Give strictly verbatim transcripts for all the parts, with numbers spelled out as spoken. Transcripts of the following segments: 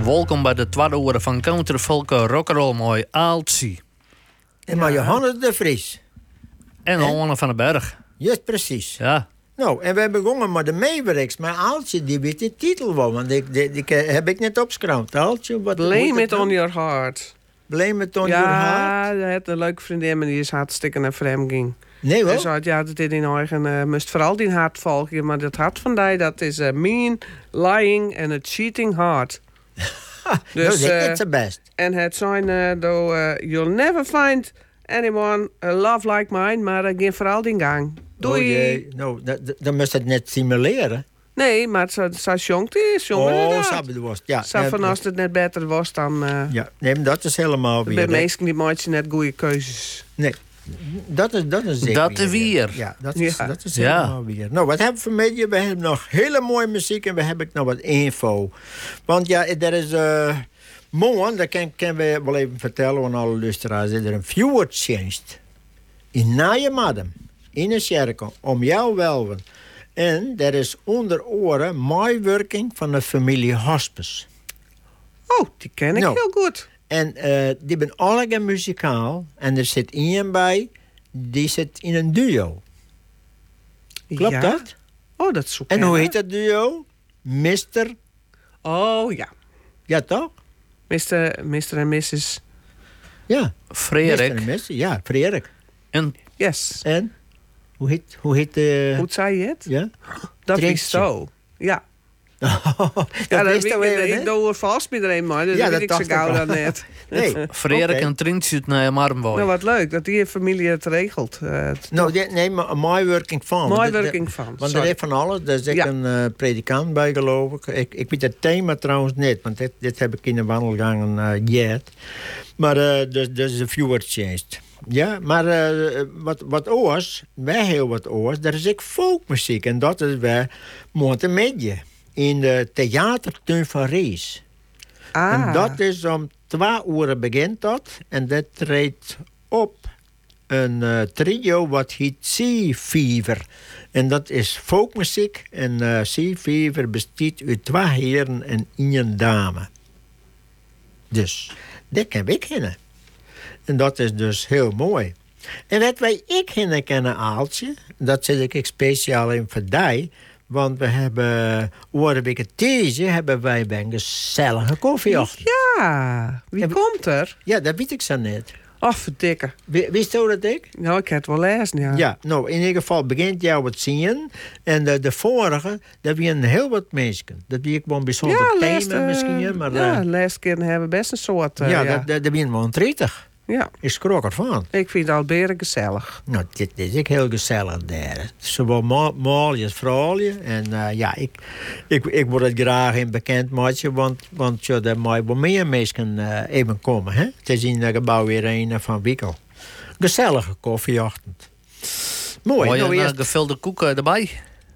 Welkom bij de tweede uur van Country Folk Rock'n'Roll mooi Aaltsie. En maar Johannes de Vries. En Anne van den Berg. Juist precies. Ja. Nou, en we begonnen met de Mavericks. Maar Aaltje, die weet de titel wel. Want die, die, die, die heb ik net opgeschreven. Aaltje, wat Blame it on your heart. Blame it on your heart? Ja, hij had een leuke vriendin, maar die is hartstikke naar vreemd ging. Nee, wel? Hij zei, ja, dat is in eigen, uh, moest vooral die hart volgen. Maar dat hart van die, dat is a mean, lying and a cheating heart. Dus, no, that's the best. En het zijn, uh, though, uh, you'll never find anyone a love like mine, maar uh, geen vooral die gang. Doei. Oh, jee. Nou, dan moest het net simuleren. Nee, maar zo jongt is, jongen. Oh, zo was het. Ja. Zo van als het net beter was, dan... Uh, ja, nee, maar dat is helemaal weer... Bij meesten die maken net goede keuzes. Nee, dat is, dat is zeker Dat is weer. Ja, dat is, ja. dat is ja. helemaal weer. Nou, wat hebben we voor media? We hebben nog hele mooie muziek en we hebben nog wat info. Want ja, er is... Uh, morgen, dat kan, kan we wel even vertellen aan alle luisteraars. Er is een viewer changed. In Nijmegen. In een cirkel. Om jou welven. En er is onder oren meewerking van de familie Hospice. Oh, die ken ik nou, heel goed. En uh, die zijn allemaal muzikaal. En er zit iemand bij, die zit in een duo. Klopt ja? dat? Oh, dat is zo. En hoe heet dat duo? mister Oh, ja. Ja, toch? mister mister en missus Ja. Frederik. mister en missus Ja, Frederik. En? Yes. En? Hoe heet... Hoe heet uh, Hoe zei je het? Ja? Dat Trintje. is zo. Ja. dat ja, dat wist ik, je wel, ik hè? doe er vast met iedereen, maar dat Ja, weet dat ik zo dacht ik gauw wel. dan net. Nee. Frederik Oké. en Trintje uit Nijmarmboy. Nou, wat leuk dat die familie het regelt. Uh, Nou, die, nee, maar een meewerking van. meewerking van. Want Sorry. er is van alles. Daar is ik Ja. een uh, predikant bij, geloof ik. ik. Ik weet het thema trouwens niet, want dit, dit heb ik in de wandelgangen uh, gehad. Maar uh, dus, dus de viewer changed. Ja, maar uh, wat, wat oors, wij heel wat oors, daar is ik folkmuziek. En dat is bij Montemedje. In de theatertuin van Ries. Ah. En dat is om twee uur begint dat. En dat treedt op een uh, trio wat heet Sea Fever. En dat is folkmuziek. En uh, Sea Fever bestaat uit twee heren en één dame. Dus, dat kan ik kennen. En dat is dus heel mooi. En wat wij ik hinnen kennen, Aaltje, dat zit ik speciaal in voor die. Want we hebben, oren weken deze, hebben wij bij een gezellige koffie. Ja, wie Ja, komt er? Ja, dat weet ik zo net. Oh, verdikke. Wie- Wist je dat ik? Nou, ik heb het wel lezen, ja. Ja, nou, in ieder geval begint jou wat zien. En de, de vorige, dat waren heel wat mensen. Dat wie ik wel een bijzonder Ja, thema laatste, misschien. Maar ja, uh, de laatste keer hebben we best een soort... Uh, ja, ja, dat, dat, dat waren wel dertig. ja. Ik schrok ervan. Ik vind het al beren gezellig. Nou, dit, dit is ook heel gezellig daar. Zowel mooi als vrouwelijk. En uh, ja, ik, ik, ik word het graag in bekend maken, want, want ja, er moet wel meer mensen uh, even komen. Hè? Het is in het gebouw weer een van Wikkel. Gezellige koffieochtend. Mooi. Mooi, Nou, een uh, eerst, gevulde koek uh, erbij.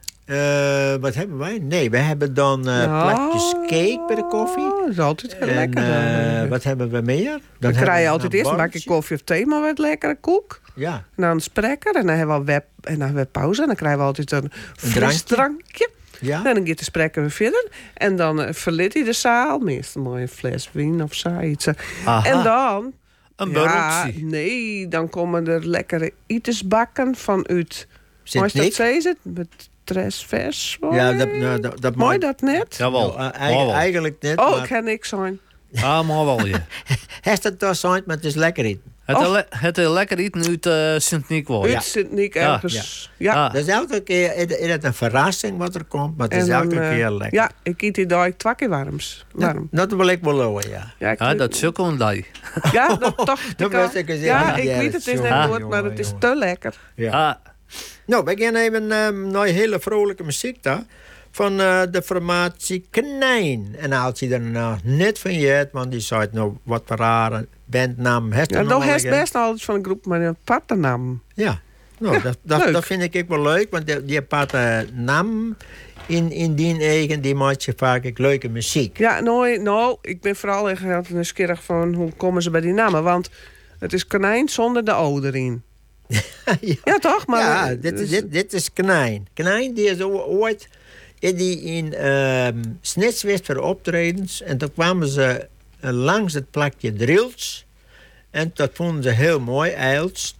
uh, wat hebben wij? Nee, we hebben dan uh, Ja. plakjes cake bij de koffie. Oh, dat is altijd heel En lekker. uh, dan. wat hebben we meer? Dan We hebben krijgen we altijd een eerst een bakje borreltje. koffie of thee, maar wat lekkere koek. Ja. En dan een spreker en dan hebben we web en dan hebben we pauze. En dan krijgen we altijd een fris drankje. drankje. Ja. En dan gaat de spreker weer verder. En dan uh, verliet hij de zaal. Meestal mooi een fles wien of zoiets. Aha. En dan... Een ja, borreltje. nee, dan komen er lekkere etensbakken vanuit... Zit Mooi dat niks? zei het? Met tres vers. Ja, dat, nou, dat, dat Mooi mag- dat net? Jawel. Nou, uh, Mooi wel. eigenlijk net. Oh, maar ik kan niks zijn. Ah, maar wel je. heeft het toch zijn, maar het is lekker eten. Het Och. is le- het is lekker eten uit uh, Sint-Nicolai. Uit Sint-Niek Ja, ergens. Ja. Ah. Dus elke keer is is het een verrassing wat er komt, maar het is En dan, elke eh, keer lekker. Ja, ik eet die dag twee keer warms. Warm. Dat, dat wil ik wel horen, ja. Ja, ik Ja, weet- dat is ook een die. Ja, dat toch. Dat ik wist al- ik eens ja, even. ik Ja, weet dat het is is net jongen, goed, maar jongen, het is jongen. te lekker. Ja. Ah, Nou, we gaan even uh, naar hele vrolijke muziek daar. Van uh, de formatie Knijn. En haalt je er nou net van je uit, want die zei nou wat voor rare bandnaam. Heeft Ja, er dat nog is een? best altijd van een groep met een aparte naam. Ja, nou, Ja, dat, dat, leuk. dat vind ik wel leuk, want die, die aparte naam in, in die eigen, die maakt je vaak ook leuke muziek. Ja, nou, nou, ik ben vooral echt heel nieuwsgierig van hoe komen ze bij die namen. Want het is konijn zonder de O erin. ja. Ja, toch? Maar, ja, eh, dit, dus- dit, dit is Knijn. Knijn die is o- ooit is die in uh, Snitswest voor optredens. En toen kwamen ze uh, langs het plakje Drils. En dat vonden ze heel mooi, Eils.